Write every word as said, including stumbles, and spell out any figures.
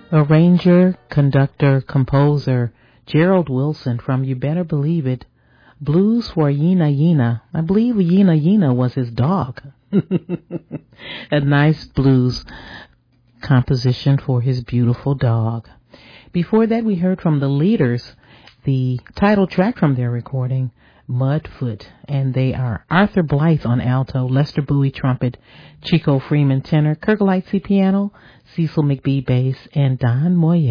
Arranger, conductor, composer Gerald Wilson from You Better Believe It. Blues for Yina Yina. I believe Yina Yina was his dog. A nice blues composition for his beautiful dog. Before that, we heard from the Leaders, the title track from their recording, Mudfoot, and they are Arthur Blythe on alto, Lester Bowie trumpet, Chico Freeman tenor, Kirk Lightsey piano, Cecil McBee bass, and Don Moye